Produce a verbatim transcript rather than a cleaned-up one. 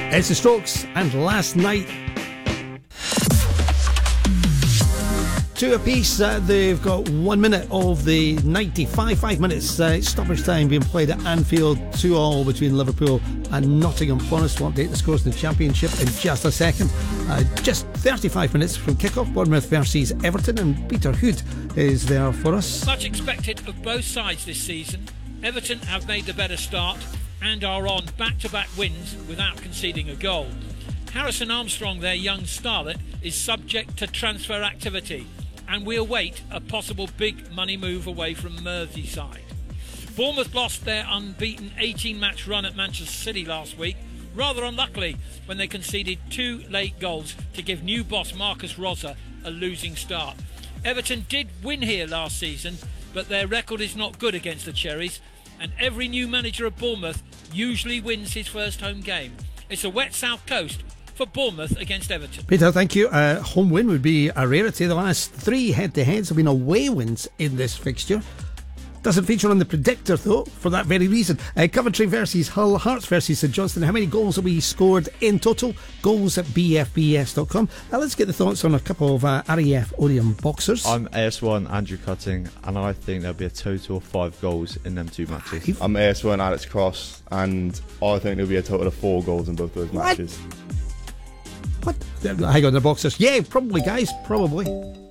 It's the Strokes, and Last Night. Two apiece. Uh, they've got one minute of the ninety-five, five minutes uh, stoppage time being played at Anfield. Two all between Liverpool and Nottingham Forest. We'll update the scores in the Championship in just a second. Uh, just thirty-five minutes from kick-off. Bournemouth versus Everton, and Peter Hood is there for us. Much expected of both sides this season. Everton have made the better start and are on back-to-back wins without conceding a goal. Harrison Armstrong, their young starlet, is subject to transfer activity, and we await a possible big money move away from Merseyside. Bournemouth lost their unbeaten eighteen-match run at Manchester City last week, rather unluckily when they conceded two late goals to give new boss Marcus Rosser a losing start. Everton did win here last season, but their record is not good against the Cherries, and every new manager of Bournemouth usually wins his first home game. It's a wet South Coast for Bournemouth against Everton. Peter, thank you. Uh, home win would be a rarity. The last three head-to-heads have been away wins in this fixture. Doesn't feature on the predictor, though, for that very reason. Uh, Coventry versus Hull, Hearts versus St Johnstone. How many goals will be scored in total? Goals at b f b s dot com. Now let's get the thoughts on a couple of uh, R A F Orion boxers. I'm A S one Andrew Cutting, and I think there'll be a total of five goals in them two matches. I'm A S one Alex Cross, and I think there'll be a total of four goals in both those matches. What? Hang on, the boxers. Yeah, probably, guys, probably.